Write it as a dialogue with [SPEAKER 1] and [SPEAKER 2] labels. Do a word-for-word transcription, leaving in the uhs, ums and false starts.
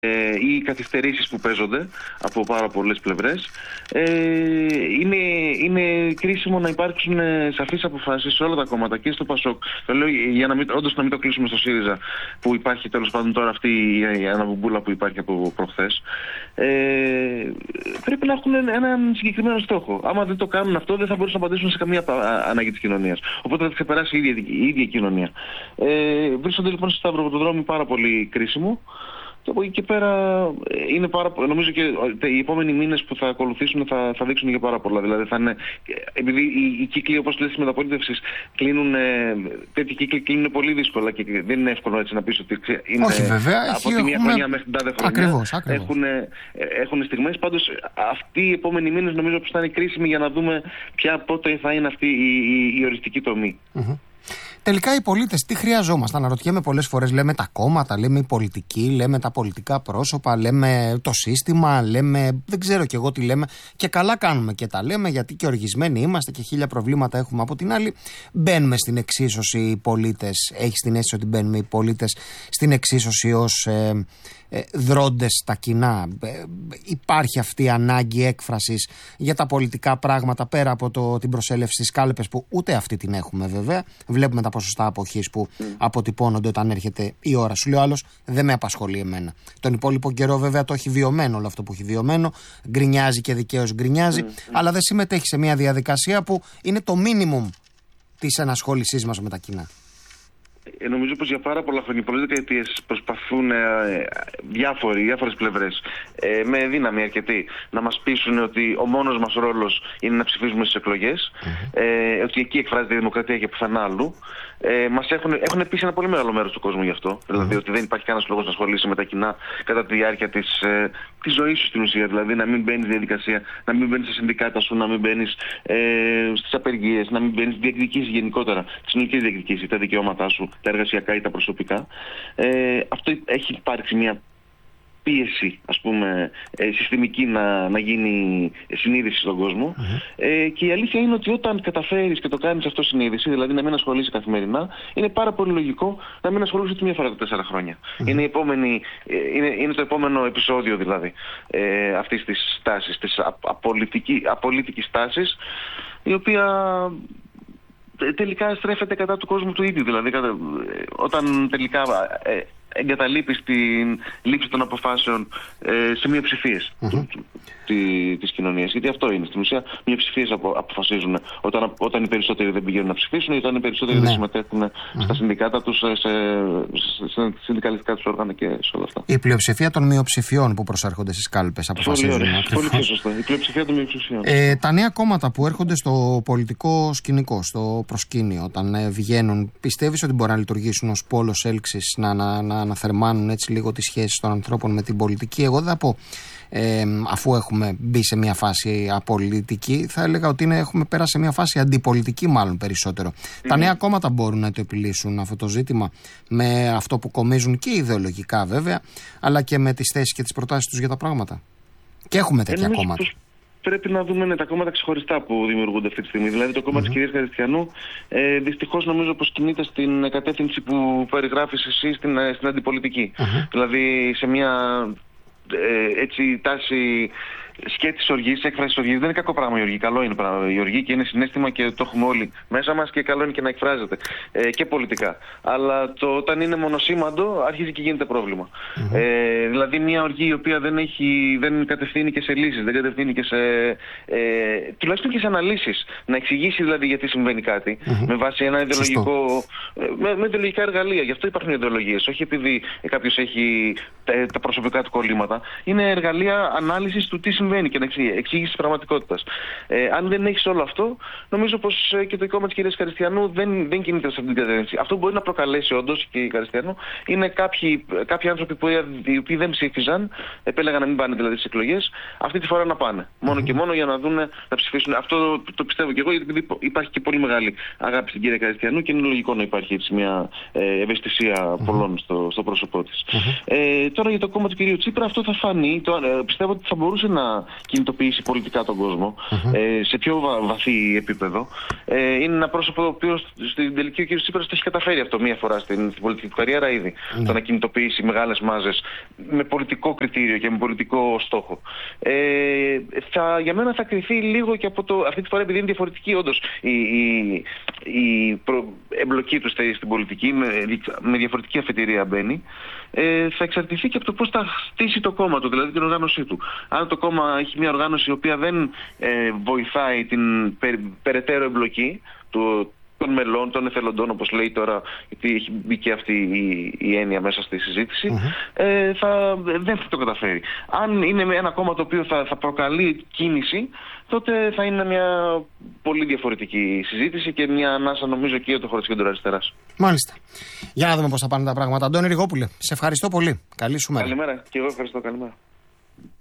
[SPEAKER 1] ή οι καθυστερήσεις που παίζονται από πάρα πολλές πλευρές, ε, είναι, είναι κρίσιμο να υπάρξουν σαφείς αποφάσεις σε όλα τα κόμματα και στο ΠΑΣΟΚ. Το λέω για να μην, όντως να μην το κλείσουμε στο ΣΥΡΙΖΑ, που υπάρχει τέλος πάντων τώρα αυτή η αναβουμπούλα που υπάρχει από προχθές. Ε, πρέπει να έχουν έναν συγκεκριμένο στόχο. Άμα δεν το κάνουν αυτό, δεν θα μπορούσαν να απαντήσουν σε καμία ανάγκη της κοινωνίας. Οπότε θα τη ξεπεράσει η ίδια, η ίδια κοινωνία. Ε, βρίσκονται λοιπόν στο σταυροδρόμι πάρα πολύ κρίσιμο. Και από εκεί και πέρα είναι πάρα, νομίζω και οι επόμενοι μήνες που θα ακολουθήσουν θα, θα δείξουν για πάρα πολλά. Δηλαδή θα είναι, επειδή οι, οι κύκλοι, όπως λες, της μεταπολίτευσης κλείνουν, τέτοιοι κύκλοι κλείνουν πολύ δύσκολα και δεν είναι εύκολο έτσι να πεις ότι είναι.
[SPEAKER 2] Όχι, βέβαια,
[SPEAKER 1] από τη μία χρονιά μέχρι την τάδε χρονιά.
[SPEAKER 2] Ακριβώς, ακριβώς.
[SPEAKER 1] Έχουν, έχουν στιγμές. Πάντως αυτοί οι επόμενοι μήνες νομίζω πως θα είναι κρίσιμοι για να δούμε ποια πότε θα είναι αυτή η, η, η οριστική τομή.
[SPEAKER 2] Mm-hmm. Τελικά οι πολίτες τι χρειαζόμαστε? Αναρωτιέμαι πολλές φορές. Λέμε τα κόμματα, λέμε η πολιτική, λέμε τα πολιτικά πρόσωπα, λέμε το σύστημα, λέμε δεν ξέρω κι εγώ τι λέμε. Και καλά κάνουμε και τα λέμε, γιατί και οργισμένοι είμαστε και χίλια προβλήματα έχουμε. Από την άλλη, μπαίνουμε στην εξίσωση οι πολίτες. Έχεις την αίσθηση ότι μπαίνουμε οι πολίτες στην εξίσωση ως ε, ε, δρόντες στα κοινά? Ε, υπάρχει αυτή η ανάγκη έκφρασης για τα πολιτικά πράγματα πέρα από το, την προσέλευση στις κάλπες, που ούτε αυτή την έχουμε βέβαια. Βλέπουμε τα ποσοστά αποχής που mm. αποτυπώνονται όταν έρχεται η ώρα. Σου λέει ο άλλος, δεν με απασχολεί εμένα. Τον υπόλοιπο καιρό βέβαια το έχει βιωμένο όλο αυτό που έχει βιωμένο. Γκρινιάζει και δικαίως γκρινιάζει, mm. αλλά δεν συμμετέχει σε μια διαδικασία που είναι το μίνιμουμ της ενασχόλησής μας με τα κοινά.
[SPEAKER 1] Ε, νομίζω πως για πάρα πολλά χρόνια, πολλές δεκαετίες, προσπαθούν ε, διάφοροι, διάφορες πλευρές ε, με δύναμη αρκετή να μας πείσουν ότι ο μόνος μας ρόλος είναι να ψηφίζουμε στις εκλογές, mm-hmm. ε, ότι εκεί εκφράζεται η δημοκρατία και πουθενά άλλου. Ε, μας έχουν, έχουν πείσει ένα πολύ μεγάλο μέρος του κόσμου γι' αυτό. Mm-hmm. Δηλαδή ότι δεν υπάρχει κανένας λόγος να ασχολείσαι με τα κοινά κατά τη διάρκεια της, ε, της ζωής σου στην ουσία. Δηλαδή να μην μπαίνεις στη διαδικασία, να μην μπαίνεις στα συνδικάτα σου, να μην μπαίνεις ε, στις απεργίες, να μην μπαίνεις διεκδικήσεις γενικότερα, τις συνολικές διεκδικήσεις, τα δικαιώματά σου, τα εργασιακά ή τα προσωπικά. Ε, αυτό έχει υπάρξει μια πίεση, ας πούμε, ε, συστημική να, να γίνει συνείδηση στον κόσμο. Mm-hmm. Ε, και η αλήθεια είναι ότι όταν καταφέρεις και το κάνεις αυτό συνείδηση, δηλαδή να μην ασχολείσαι καθημερινά, είναι πάρα πολύ λογικό να μην ασχολείσαι τη μία φορά τα τέσσερα χρόνια. Mm-hmm. Είναι, η επόμενη, είναι, είναι το επόμενο επεισόδιο δηλαδή ε, αυτής της στάσης, της απολυτική, απολύτικης στάσης, η οποία τελικά στρέφεται κατά του κόσμου του ίδιου. Δηλαδή κατα... όταν τελικά ε, εγκαταλείπεις την λήψη των αποφάσεων ε, σε μειοψηφίες mm-hmm. της κοινωνίας. Γιατί αυτό είναι. Στην ουσία, μειοψηφίες απο, αποφασίζουν όταν, όταν οι περισσότεροι δεν πηγαίνουν να ψηφίσουν ή όταν οι περισσότεροι mm-hmm. δεν συμμετέχουν mm-hmm. στα συνδικάτα τους, σε, σε, σε συνδικαλιστικά τους όργανα και σε όλα αυτά.
[SPEAKER 2] Η πλειοψηφία των μειοψηφιών που προσέρχονται στις κάλπες αποφασίζουν.
[SPEAKER 1] Πολύ, πολύ πιο σωστά. Η πλειοψηφία των μειοψηφιών.
[SPEAKER 2] Ε, τα νέα κόμματα που έρχονται στο πολιτικό σκηνικό, στο προσκήνιο, όταν ε, βγαίνουν, πιστεύεις ότι μπορεί να λειτουργήσουν ως πόλος έλξης, να, να, να αναθερμάνουν έτσι λίγο τις σχέσεις των ανθρώπων με την πολιτική? Εγώ δεν θα πω, ε, αφού έχουμε μπει σε μια φάση απολυτική, θα έλεγα ότι είναι, έχουμε πέρασει σε μια φάση αντιπολιτική μάλλον περισσότερο. Mm-hmm. Τα νέα κόμματα μπορούν να το επιλύσουν αυτό το ζήτημα με αυτό που κομίζουν και ιδεολογικά βέβαια, αλλά και με τις θέσεις και τις προτάσεις τους για τα πράγματα? Και έχουμε τέτοια ε, κόμματα.
[SPEAKER 1] Πρέπει να δούμε ναι, τα κόμματα ξεχωριστά που δημιουργούνται αυτή τη στιγμή. Δηλαδή το κόμμα mm-hmm. της κυρίας Χαριστιανού ε, δυστυχώς νομίζω πως κινείται στην κατεύθυνση που περιγράφεις εσύ στην, στην αντιπολιτική. Mm-hmm. Δηλαδή σε μια ε, έτσι τάση σκέτης οργής, έκφρασης οργής. Δεν είναι κακό πράγμα η οργή. Καλό είναι πράγμα η οργή και είναι συναίσθημα και το έχουμε όλοι μέσα μας και καλό είναι και να εκφράζεται ε, και πολιτικά. Αλλά το, όταν είναι μονοσήμαντο αρχίζει και γίνεται πρόβλημα. Mm-hmm. Ε, δηλαδή μια οργή η οποία δεν, έχει, δεν κατευθύνει και σε λύσεις, δεν κατευθύνει και σε ε, τουλάχιστον και σε αναλύσεις. Να εξηγήσει δηλαδή γιατί συμβαίνει κάτι mm-hmm. με βάση ένα ιδεολογικό, με, με ιδεολογικά εργαλεία. Γι' αυτό υπάρχουν ιδεολογίες. Όχι επειδή κάποιος έχει τα, τα προσωπικά του κολλήματα. Είναι εργαλεία ανάλυσης του τι συμβαίνει και να εξήγηση της πραγματικότητας. Ε, αν δεν έχεις όλο αυτό, νομίζω πως ε, και το κόμμα της κυρίας Χαριστιανού δεν, δεν κινείται σε αυτήν την κατεύθυνση. Αυτό που μπορεί να προκαλέσει όντως και η Χαριστιανού είναι κάποιοι, κάποιοι άνθρωποι που, οι οποίοι δεν ψήφιζαν, επέλεγαν να μην πάνε δηλαδή στις εκλογές, αυτή τη φορά να πάνε. Μόνο mm-hmm. και μόνο για να δουν, να ψηφίσουν. Αυτό το, το πιστεύω και εγώ, γιατί υπάρχει και πολύ μεγάλη αγάπη στην κυρία Χαριστιανού και είναι λογικό να υπάρχει έτσι μια ε, ευαισθησία mm-hmm. πολλών στο, στο πρόσωπό της. Mm-hmm. Ε, τώρα για το κόμμα του κυρίου Τσίπρα αυτό θα φανεί. Το, ε, πιστεύω ότι θα μπορούσε να να κινητοποιήσει πολιτικά τον κόσμο,
[SPEAKER 2] Mm-hmm.
[SPEAKER 1] ε, σε πιο βα, βαθύ επίπεδο. Ε, είναι ένα πρόσωπο το οποίο στην τελική ο κ. Τσίπρας το έχει καταφέρει αυτό μία φορά στην, στην πολιτική του καριέρα ήδη. Mm-hmm. Το να κινητοποιήσει μεγάλες μάζες με πολιτικό κριτήριο και με πολιτικό στόχο. Ε, θα, για μένα θα κριθεί λίγο και από το, αυτή τη φορά, επειδή είναι διαφορετική όντως η, η, η προ, εμπλοκή του στην πολιτική, με, με διαφορετική αφετηρία μπαίνει. Ε, θα εξαρτηθεί και από το πώς θα στήσει το κόμμα του, δηλαδή την οργάνωσή του. Αν το κόμμα έχει μια οργάνωση η οποία δεν ε, βοηθάει την περ, περαιτέρω εμπλοκή του, των μελών, των εθελοντών, όπως λέει τώρα, γιατί έχει μπει και αυτή η, η έννοια μέσα στη συζήτηση, mm-hmm. ε, θα, δεν θα το καταφέρει. Αν είναι ένα κόμμα το οποίο θα, θα προκαλεί κίνηση, τότε θα είναι μια πολύ διαφορετική συζήτηση και μια ανάσα, νομίζω, και για το χώρο της κεντροαριστεράς.
[SPEAKER 2] Μάλιστα. Για να δούμε πώς θα πάνε τα πράγματα. Αντώνη Ριγόπουλε, σε ευχαριστώ πολύ. Καλή σου μέρα.
[SPEAKER 1] Καλημέρα. Και εγώ ευχαριστώ. Καλημέρα.